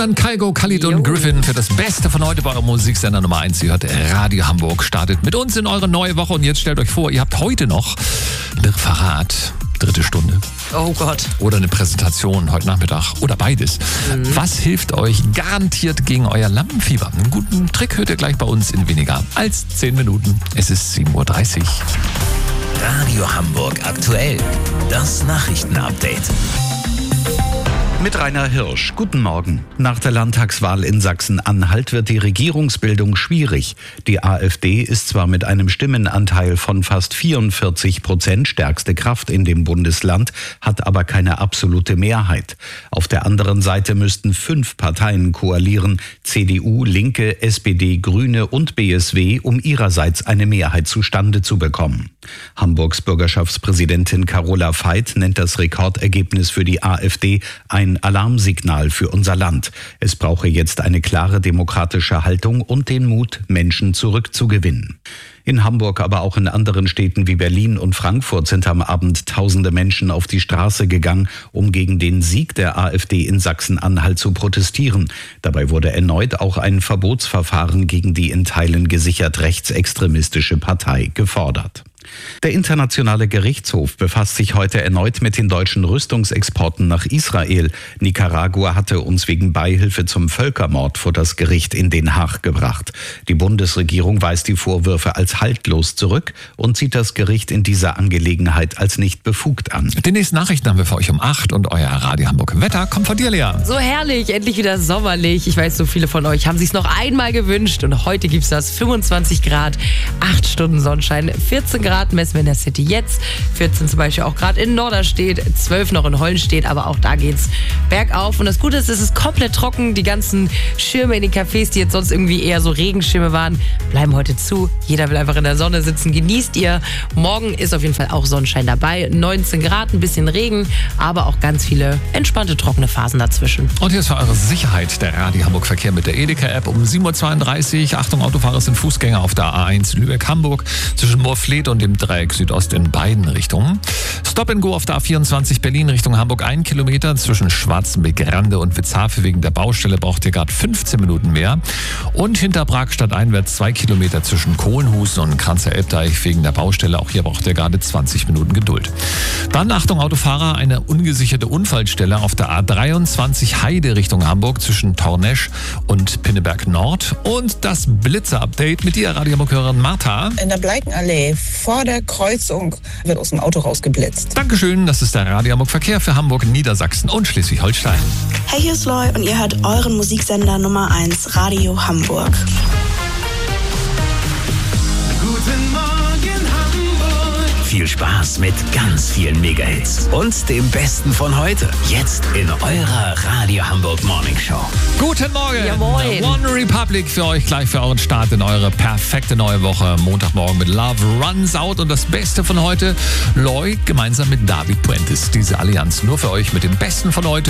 An Kygo, Khalid und Griffin für das Beste von heute bei eurem Musiksender Nummer 1. Ihr hört Radio Hamburg, startet mit uns in eure neue Woche und jetzt stellt euch vor, ihr habt heute noch ein Referat, 3. Stunde. Oh Gott. Oder eine Präsentation heute Nachmittag oder beides. Was hilft euch garantiert gegen euer Lampenfieber? Einen guten Trick hört ihr gleich bei uns in weniger als 10 Minuten. Es ist 7.30 Uhr. Radio Hamburg aktuell. Das Nachrichtenupdate. Mit Rainer Hirsch. Guten Morgen. Nach der Landtagswahl in Sachsen-Anhalt wird die Regierungsbildung schwierig. Die AfD ist zwar mit einem Stimmenanteil von fast 44% stärkste Kraft in dem Bundesland, hat aber keine absolute Mehrheit. Auf der anderen Seite müssten 5 Parteien koalieren, CDU, Linke, SPD, Grüne und BSW, um ihrerseits eine Mehrheit zustande zu bekommen. Hamburgs Bürgerschaftspräsidentin Carola Veit nennt das Rekordergebnis für die AfD ein Alarmsignal für unser Land. Es brauche jetzt eine klare demokratische Haltung und den Mut, Menschen zurückzugewinnen. In Hamburg, aber auch in anderen Städten wie Berlin und Frankfurt sind am Abend tausende Menschen auf die Straße gegangen, um gegen den Sieg der AfD in Sachsen-Anhalt zu protestieren. Dabei wurde erneut auch ein Verbotsverfahren gegen die in Teilen gesichert rechtsextremistische Partei gefordert. Der Internationale Gerichtshof befasst sich heute erneut mit den deutschen Rüstungsexporten nach Israel. Nicaragua hatte uns wegen Beihilfe zum Völkermord vor das Gericht in Den Haag gebracht. Die Bundesregierung weist die Vorwürfe als haltlos zurück und sieht das Gericht in dieser Angelegenheit als nicht befugt an. Die nächsten Nachrichten haben wir für euch um 8 und euer Radio Hamburg Wetter kommt von dir, Lea. So herrlich, endlich wieder sommerlich. Ich weiß, so viele von euch haben sich's noch einmal gewünscht und heute gibt's das. 25 Grad, 8 Stunden Sonnenschein, 14 Grad messen wir in der City jetzt, 14 zum Beispiel auch gerade in Norderstedt, 12 noch in Hollenstedt, aber auch da geht's bergauf. Und das Gute ist, es ist komplett trocken. Die ganzen Schirme in den Cafés, die jetzt sonst irgendwie eher so Regenschirme waren, bleiben heute zu. Jeder will einfach in der Sonne sitzen. Genießt ihr. Morgen ist auf jeden Fall auch Sonnenschein dabei. 19 Grad, ein bisschen Regen, aber auch ganz viele entspannte, trockene Phasen dazwischen. Und hier ist für eure Sicherheit der Radio Hamburg Verkehr mit der Edeka-App um 7.32 Uhr. Achtung, Autofahrer sind Fußgänger auf der A1 Lübeck-Hamburg zwischen Moorfleet und dem Dreieck Südost in beiden Richtungen. Stop and Go auf der A24 Berlin Richtung Hamburg 1 Kilometer zwischen Schwarzenbeck-Rande und Witzhafe wegen der Baustelle braucht ihr gerade 15 Minuten mehr. Und hinter Prag stadteinwärts 2 Kilometer zwischen Kohlenhusen und Kranzer-Elbdeich wegen der Baustelle. Auch hier braucht ihr gerade 20 Minuten Geduld. Dann Achtung Autofahrer, eine ungesicherte Unfallstelle auf der A23 Heide Richtung Hamburg zwischen Tornesch und Pinneberg Nord. Und das Blitzer-Update mit dir, Radio Hamburg-Hörerin Martha. In der Bleikenallee vor der Kreuzung wird aus dem Auto rausgeblitzt. Dankeschön, das ist der Radio Hamburg Verkehr für Hamburg, Niedersachsen und Schleswig-Holstein. Hey, hier ist Loy und ihr hört euren Musiksender Nummer 1, Radio Hamburg. Guten Morgen Hamburg. Viel Spaß mit ganz vielen Megahits und dem Besten von heute. Jetzt in eurer Radio Hamburg Morning Show. Guten Morgen. Ja, moin. One Republic für euch gleich für euren Start in eure perfekte neue Woche. Montagmorgen mit Love Runs Out und das Beste von heute. Loy gemeinsam mit David Puentes. Diese Allianz nur für euch mit dem Besten von heute.